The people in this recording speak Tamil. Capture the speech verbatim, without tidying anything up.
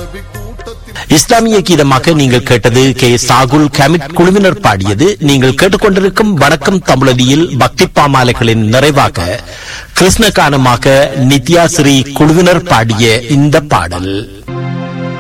இஸ்லாமிய கீதமாக நீங்கள் கேட்டது கே சாகுல் கமிட் குழுவினர் பாடியது. நீங்கள் கேட்டுக்கொண்டிருக்கும் வணக்கம் தமிழதியில் பக்தி பாமாலைகளின் நிறைவாக கிருஷ்ணகானமாக நித்யாஸ்ரீ குழுவினர் பாடிய இந்த பாடல்.